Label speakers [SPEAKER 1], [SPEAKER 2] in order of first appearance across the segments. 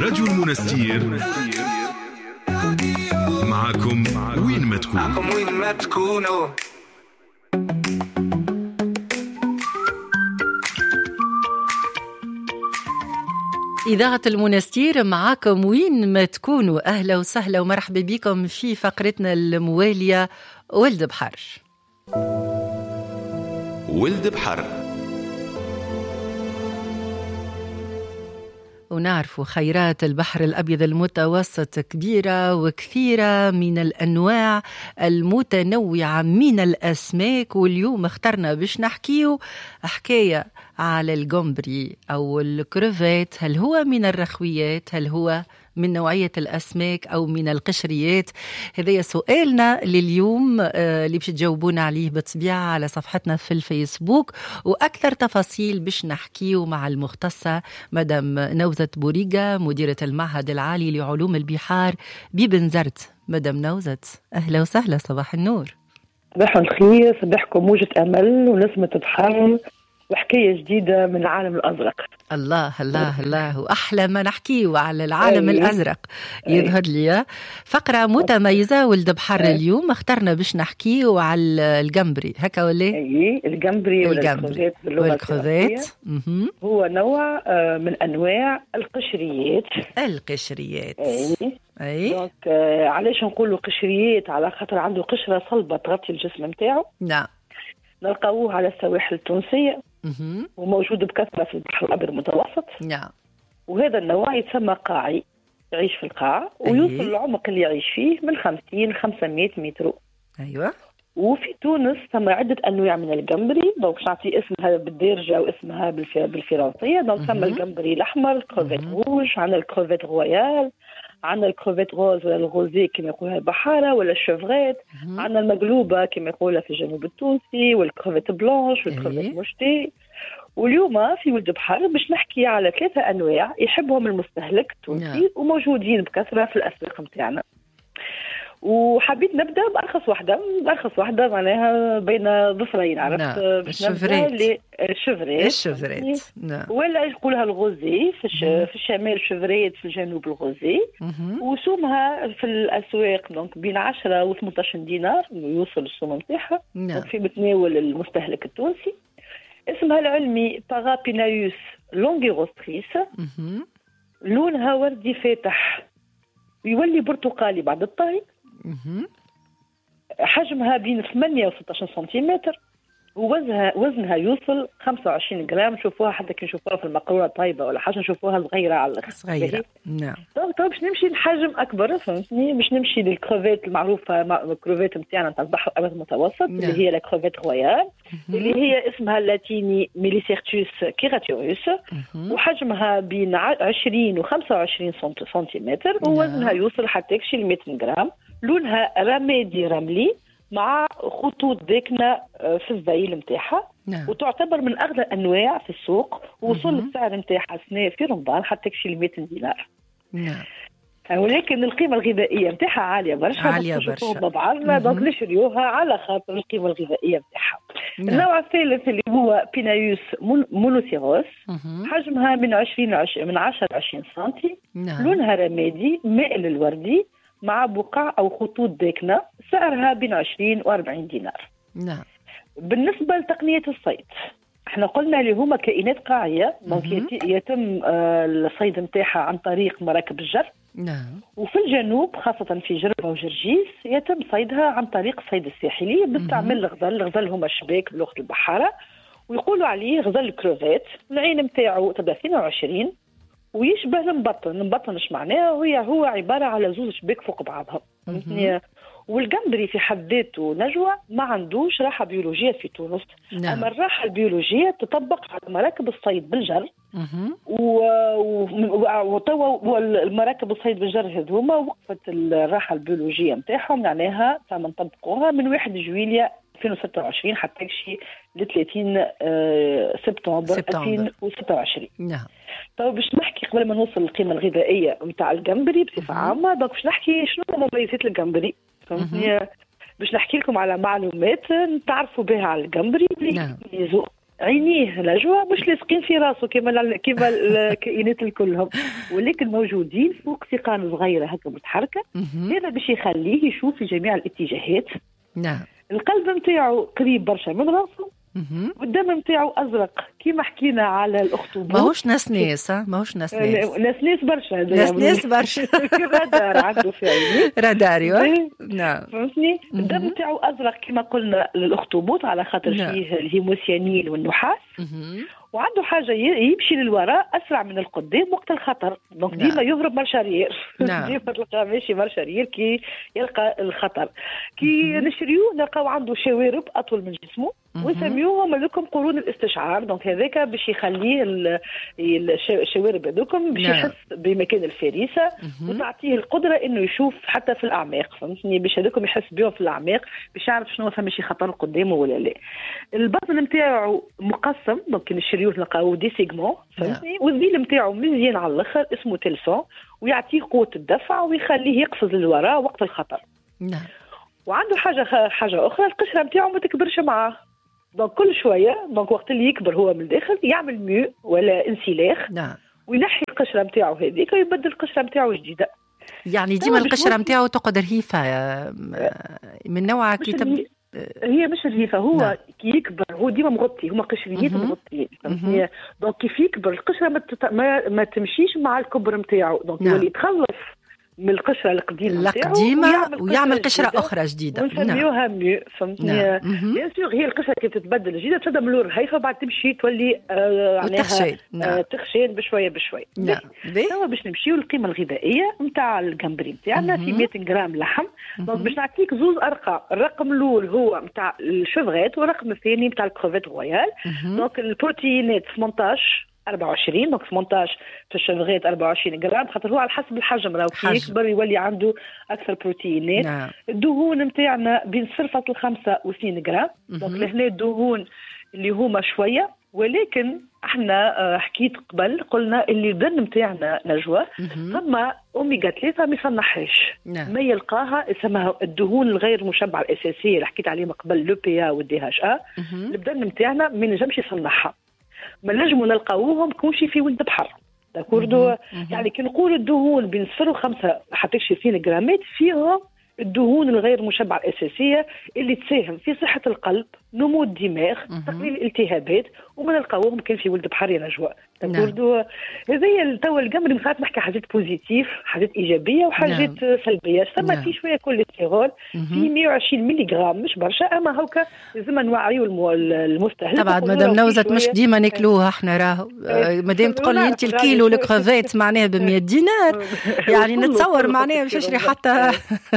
[SPEAKER 1] راديو المنستير معكم وين ما تكونوا.
[SPEAKER 2] إذاعة المنستير معاكم وين ما تكونوا. أهلا وسهلا ومرحبا بكم في فقرتنا الموالية ولد بحر.
[SPEAKER 1] ولد بحر.
[SPEAKER 2] ونعرف خيرات البحر الأبيض المتوسط كبيرة وكثيرة من الأنواع المتنوعة من الأسماك، واليوم اخترنا باش نحكيه حكاية على الجمبري أو الكروفيت. هل هو من الرخويات؟ هل هو من نوعية الأسماك أو من القشريات؟ هذا سؤالنا لليوم اللي باش تجاوبونا عليه بالطبيعة على صفحتنا في الفيسبوك، وأكثر تفاصيل باش نحكيه مع المختصة مدام نوزت بوريقة مديرة المعهد العالي لعلوم البحار ببنزرت. مدام نوزت أهلا وسهلا، صباح النور.
[SPEAKER 3] صباح الخير، صباحكم موجة أمل ونسمة بحر وحكاية جديدة من العالم الأزرق.
[SPEAKER 2] الله الله الله، وأحلى ما نحكيه على العالم الأزرق يظهر لي فقرة متميزة ولد بحر. اليوم اخترنا باش نحكيه على الجمبري، هكا ولا؟
[SPEAKER 3] الجمبري والكروفيت باللغة الفرنسية هو نوع من أنواع القشريات. دونك علاش نقولوا قشريات؟ على خاطر عنده قشرة صلبة تغطي الجسم نتاعو.
[SPEAKER 2] نعم.
[SPEAKER 3] نلقاوه على السواحل التونسية وموجود بكثرة في البحر الأبيض المتوسط.
[SPEAKER 2] نعم.
[SPEAKER 3] وهذا النوع يتسمى قاعي، يعيش في القاع ويوصل العمق اللي يعيش فيه من 50-500 متر.
[SPEAKER 2] أيوة.
[SPEAKER 3] وفي تونس ثم عدة أنواع من الجمبري، دونك نعطي اسمها بالدارجة أو اسمها بالفرنسية. دونك ثم الجمبري الأحمر، الكروفيت روج، عندنا الكروفيت رويال، عندنا الكروفيت روز ولا الغوزي كما يقولها البحارة، ولا الشفغيت، عندنا المقلوبة كما يقولها في الجنوب التونسي، والكروفيت بلانش والكروفيت موشتي. واليوم في ولد بحر باش نحكي على 3 أنواع يحبهم المستهلك التونسي وموجودين بكثرة في الأسواق متاعنا. وحبيت نبدا بارخص واحده معناها بين ظفرين. عرفت باش نبدا الشفريت. ولا يقولها الغوزي في الشمال شفريت، في الجنوب الغوزي. وسومها في الاسواق دونك بين 10 و18 دينار يوصل السوم نتاعها في متناول المستهلك التونسي. اسمها العلمي بارابينايوس لونغيروستريس. لونها وردي فاتح يولي برتقالي بعد الطهي. حجمها بين 8 و 16 سنتيمتر، ووزنها يوصل 25 جرام. نشوفوها حتى كي نشوفوها في المقرونه طيبه ولا حاجه نشوفوها صغيره على الاخر.
[SPEAKER 2] صغيره. نعم.
[SPEAKER 3] طب باش نمشي لحجم اكبر، فهمتني، باش نمشي للكروفيت المعروفه، الكروفيت نتاعنا نتاع البحر الابيض المتوسط. اللي هي الكروفيت رويال، اللي هي اسمها اللاتيني ميليسيرتوس كيراتيروس. وحجمها بين 20 و 25 سنتيمتر، ووزنها يوصل حتى ل 100 جرام. لونها رمادي رملي مع خطوط داكنة في الذيل متاعها. وتعتبر من أغلى الأنواع في السوق، ووصل السعر متاعها سنة في رمضان حتى كشي 100 دينار. ولكن القيمة الغذائية متاعها عالية برشا بعضنا، دونك نشريوها على خاطر القيمة الغذائية متاعها. النوع الثالث اللي هو بينايوس مونوسيروس. حجمها من 10 ل 20 سنتي. لونها رمادي مائل الوردي مع بقع أو خطوط داكنة. سعرها بين 20 و 40 دينار. نعم. بالنسبة لتقنية الصيد، احنا قلنا اللي هما كائنات قاعية، يتم الصيد متاعها عن طريق مراكب الجر. نعم. وفي الجنوب خاصة في جربة وجرجيس يتم صيدها عن طريق الصيد الساحلي باستعمال الغزل هما شباك بلغة البحارة، ويقولوا عليه غزل الكروفيت. العين متاعه تبدا 22 ويشبه المبطن. ايش معناه؟ هو عباره على زوز شباك فوق بعضها. والجمبري في حد ذاته نجوى ما عندوش راحه بيولوجيه في تونس. اما الراحه البيولوجيه تطبق على مراكب الصيد بالجر. وتوا المراكب الصيد بالجر هذوما وقفت الراحه البيولوجيه نتاعهم، معناها تم نطبقوها من 1 جويلية 2026 حتى شي ل 30 سبتمبر 2026. نعم. طيب باش نحكي قبل ما نوصل للقيمة الغذائية نتاع الجمبري بصفة عامة، دونك باش نحكي شنو مميزات الجمبري. فهمتني؟ باش نحكي لكم على معلومات تعرفوا بها على الجمبري اللي يميزوا عينيه نجوى مش لاصقين في راسه كما الكائنات الكلهم، ولكن موجودين فوق سيقان صغيره هكا متحركه. هذا باش يخليه يشوف في جميع الاتجاهات.
[SPEAKER 2] نعم.
[SPEAKER 3] القلب نتاعو قريب برشا من راسه، والدم نتاعو ازرق كيما حكينا على الاخطبوط.
[SPEAKER 2] ماهوش ناس ماهوش ناس
[SPEAKER 3] برشا.
[SPEAKER 2] ناس برشا.
[SPEAKER 3] رادار عنده في عينيه،
[SPEAKER 2] رادار. نعم.
[SPEAKER 3] فهمتني. الدم نتاعو ازرق كما قلنا للاخطبوط على خاطر فيه الهيموسيانين والنحاس. وعنده حاجه يمشي للوراء اسرع من القدام وقت الخطر، دونك ديما يهرب مارشارير. ديما تلقاه ماشي مارشارير كي يلقى الخطر. كي نشريوه نلقاو عنده شوارب اطول من جسمه، ونسميوهم لكم قرون الاستشعار. دونك هذاك باش يخليه الشوارب هذوكم باش يحس بمكان الفريسه، وتعطيه القدره انه يشوف حتى في الاعماق. فهمتني؟ باش هذوكم يحس بهم في الاعماق، باش يعرف شنو فما شي خطر قدامه ولا لا. البطن نتاعو مقسم، دونك نشريوه نلقاو دي سيغمون. فهمتني؟ والذيل نتاعو مزيان على الاخر، اسمه تلسون، ويعطيه قوه الدفع ويخليه يقفز للوراء وقت الخطر.
[SPEAKER 2] نعم.
[SPEAKER 3] وعنده حاجه اخرى، القشره نتاعو ما تكبرش معاه. دونك كل شويه، دونك وقت اللي يكبر هو من الداخل يعمل ميو ولا انسلاخ.
[SPEAKER 2] نعم.
[SPEAKER 3] وينحي القشره نتاعو هذيك ويبدل القشره نتاعو جديده.
[SPEAKER 2] يعني ديما القشره نتاعو تقعد رهيفه من نوع كي تبدا.
[SPEAKER 3] هي مش رهيفه، هو كي يكبر هو ديما مغطي، هما قشريات مغطيين. دونك كيف يكبر القشره ما تمشيش مع الكبر نتاعو، دونك يولي يتخلص من القشره القديمه
[SPEAKER 2] ويعمل قشره اخرى جديده
[SPEAKER 3] ونسميوها ميو. فهمتني؟ بيان سور هي القشره كي تتبدل جديده تبدا من لور هايفه، بعد تمشي تولي تخشين بشويه بشويه. توا باش نمشيو للقيمه الغذائيه نتاع الجمبري نتاعنا في 100 غرام لحم. دونك باش نعطيك زوز ارقام، الرقم الاول هو نتاع الشوفغيت والرقم الثاني نتاع الكروفيت رويال. دونك البروتينات 18 24، دونك 18 في الشوفغيت 24 غرام، خاطر هو على حسب الحجم، راهو كي يكبر يولي عنده اكثر بروتينات. الدهون نتاعنا بين 0.5 و2 غرام. دونك لهنا الدهون اللي هما شويه، ولكن احنا حكيت قبل قلنا اللي البن نتاعنا نجوى ثم اوميغا 3 ما يصنحش، ما يلقاها اسمها الدهون الغير مشبعه الاساسيه اللي حكيت عليهم قبل، لو بي ا والدي اتش ا. البن نتاعنا ما نجمش يصنعها، ما نجموا نلقاوهم كونشي في ولد بحر. داكوردو؟ يعني كي نقول الدهون بين 0 و5 حتى 20 غرامات فيها الدهون الغير مشبعه الاساسيه اللي تساهم في صحه القلب، نمو الدماغ، تقليل الالتهابات، وما نلقاوهم كان في ولد بحر يا نجوى. داكوردو؟ هذايا توا الجمر مخاط نحكي حاجات بوزيتيف، حاجات ايجابيه وحاجات سلبيه. ثم في شويه كوليسترول في 120 ملي غرام، مش برشا، اما هكا لازم نوعيو المستهلك.
[SPEAKER 2] طبعا مدام نوزت مش ديما ناكلوها احنا، راهو مادام تقول لي انت الكيلو الكروفيت معناها ب100 دينار، يعني نتصور معناها باش نشري حتى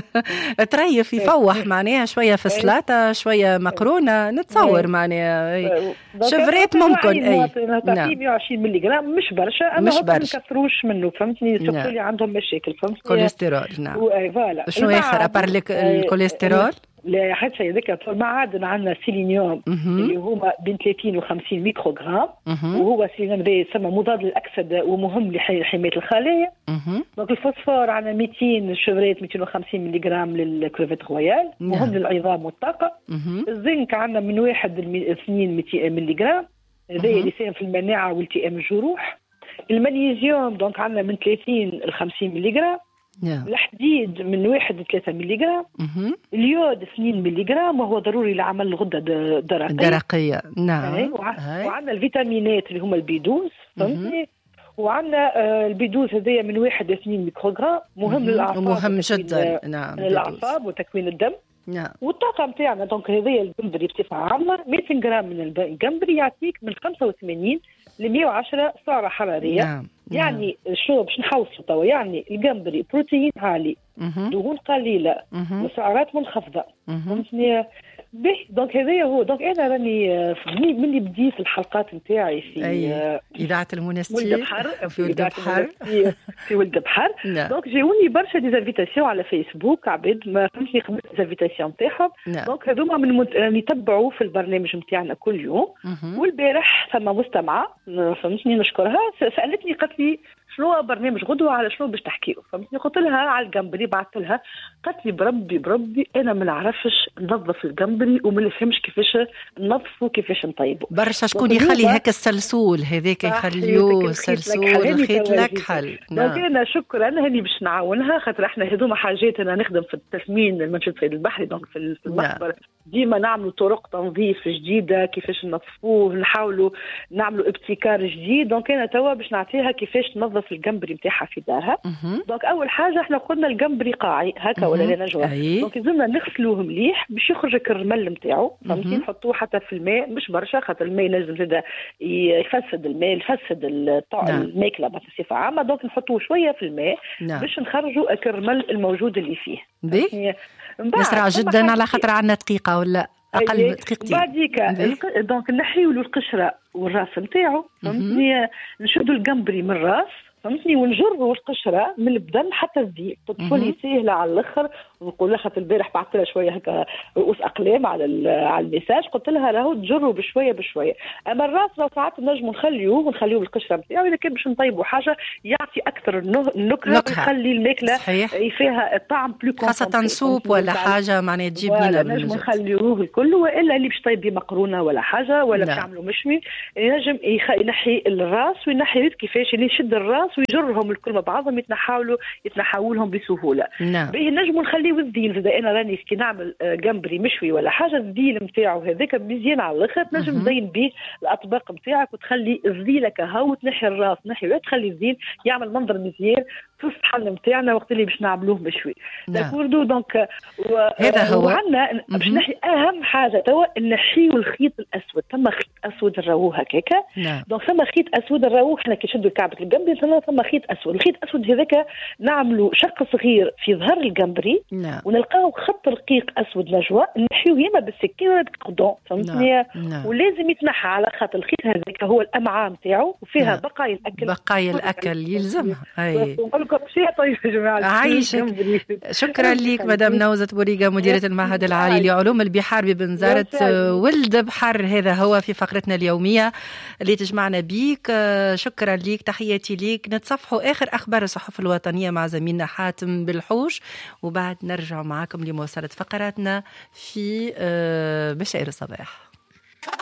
[SPEAKER 2] تريف يفوح معناها شويه في السلطه، شويه مقرونه، نتصور معناها شفريت ممكن. اي
[SPEAKER 3] نعم 120 ملي غرام مش برشا، اما ما نكثروش منه. فهمتني؟ سورتو اللي عندهم مشاكل. فهمتني؟
[SPEAKER 2] كوليسترول. نعم.
[SPEAKER 3] فوالا.
[SPEAKER 2] شنو اخر ابار الكوليسترول؟
[SPEAKER 3] لا حتى هذاك المعادن عندنا سيلينيوم اللي هما بين 30 و50 ميكروغرام، وهو سيلينيوم يسمى مضاد للاكسده ومهم لحمايه الخلايا. دونك الفوسفور عندنا 200 شفريت 250 ملي غرام للكروفيت رويال، مهم للعظام والطاقه. الزنك عندنا من 1 ل 2 ملي غرام، هذا اللي يساهم في المناعه والتئام الجروح. المغنيسيوم دونك عندنا من 30 ل 50 ملي غرام. الحديد من 1 ل 3 ملي غرام. اليود 2 ملي غرام، وهو ضروري لعمل الغده الدرقيه.
[SPEAKER 2] نعم.
[SPEAKER 3] وعندنا الفيتامينات اللي هما البي12. فهمتني؟ وعندنا البي12 هذايا من 1 ل 2 ميكروغرام، مهم للاعصاب،
[SPEAKER 2] مهم جدا. نعم.
[SPEAKER 3] الاعصاب وتكوين الدم.
[SPEAKER 2] نعم.
[SPEAKER 3] والطاقه نتاعنا دونك هذايا الجمبري بصفه عامه 100 غرام من الجمبري يعطيك من 85 ل 110 سعره حراريه.
[SPEAKER 2] نعم.
[SPEAKER 3] يعني شو باش نحوصوا توا؟ يعني الجمبري بروتين عالي، دهون قليله، وسعرات منخفضه. فهمتني؟ به دونك هذايا هو. دونك انا راني ملي بديت الحلقات نتاعي في
[SPEAKER 2] اذاعه المنستير
[SPEAKER 3] ولد بحر،
[SPEAKER 2] في ولد بحر
[SPEAKER 3] في ولد بحر. دونك جاوني برشا ديزانفيتاسيون على فيسبوك، عباد ما فهمتني خدمت ديزانفيتاسيون نتاعهم. دونك هذوما من يتبعوا في البرنامج نتاعنا كل يوم. والبارح ثم مستمعه فهمتني نشكرها، سالتني قالت لي شنو برنامج غدوه على شنو باش تحكيوا. فهمتني؟ قلت لها على الجمبري، بعثت لها قالت لي بربي انا ما نعرفش ننظف الجمبري وما نفهمش كيفاش ننظفه كيفاش نطيبه.
[SPEAKER 2] برشا شكون يخلي هكا السلسول هذاك يخليوه سلسول الخيط لكحل.
[SPEAKER 3] انا شكرا هاني باش نعاونها، خاطر احنا هذوما حاجات انا نخدم في التثمين المنشد الصيد البحري، دونك في المخبر ديما نعملوا طرق تنظيف جديده، كيفاش ننظفوه، نحاولوا نعملوا ابتكار جديد. دونك انا توا باش نعطيها كيفاش تنظف الجمبري نتاعها في دارها. دونك اول حاجه احنا قلنا الجمبري قاعي هكا ولا لا نجوى، دونك لازمنا نغسلوه مليح باش يخرج الكرمل نتاعو. فهمتي؟ نحطوه حتى في الماء مش برشا، خاطر الماء لازم زاده يفسد الماء، يفسد الماكله بصفه عامه. دونك نحطوه شويه في الماء باش نخرجوا الكرمل الموجود اللي فيه.
[SPEAKER 2] بسرعه جدا على خاطر عندنا دقيقه ولا اقل دقيقتين.
[SPEAKER 3] بعديك دونك نحيوا له القشره والراس نتاعو. فهمتني؟ نشدوا الجمبري من الراس، فهمتني، ونجروا القشره من البدن حتى الذيب. تطفلي سهله على الاخر. ونقول لها خاطر البارح بعثت لها شويه هكا رؤوس اقلام على الميساج، قلت لها راهو تجروا بشويه بشويه. اما الراس لو ساعات نجموا نخليوه بالقشره نتاعو، اذا كان باش نطيبوا حاجه يعطي اكثر النكهه ويخلي الماكله فيها الطعم بلو كونسنتري،
[SPEAKER 2] خاصه سوب ولا حاجه معناها تجيب لنا.
[SPEAKER 3] نجموا نخليوه الكل، والا اللي باش طيب مقرونه ولا حاجه ولا تعملوا مشوي ينجم ينحي الراس وينحي كيفاش اللي يشد الراس ويجرهم الكل مع بعضهم يتنحوا لهم بسهوله. باهي نجموا نخليو الذيل. زاد انا راني كي نعمل جمبري مشوي ولا حاجه، الذيل نتاعو هذاك مزيان على الاخر، تنجم تزين به الاطباق نتاعك وتخلي الذيل كهو وتنحي الراس ولا تخلي الذيل يعمل منظر مزيان في الصحن نتاعنا وقت اللي باش نعملوه مشوي. داكوردو دونك
[SPEAKER 2] هذا هو.
[SPEAKER 3] وعندنا باش نحي اهم حاجه توا نحيو الخيط الاسود. ثم خيط اسود نراوه هكاكا. دونك ثم خيط اسود نراوه احنا كي نشدوا كعبه الجمبري ثم خيط اسود. الخيط الاسود هذاك نعملوا شق صغير في ظهر الجمبري ونلقاو خط رقيق اسود نجوى نحيوه يما بالسكين ولا بالكردون. فهمتني؟ ولازم يتنحى على خاطر الخيط هذاك هو الامعاء نتاعو وفيها بقايا الاكل
[SPEAKER 2] يلزمها.
[SPEAKER 3] نقول لكم شيء طيب يا جماعه.
[SPEAKER 2] عايشك. شكرا لك مدام نوزة بوريقة مديرة المعهد العالي لعلوم البحار ببنزرة ولد بحر. هذا هو في فقرتنا اليومية اللي تجمعنا بيك. شكرا لك، تحياتي لك. نتصفحوا آخر أخبار الصحف الوطنية مع زميلنا حاتم بالحوش، وبعد نرجع معكم لمواصلة فقراتنا في بشائر الصباح.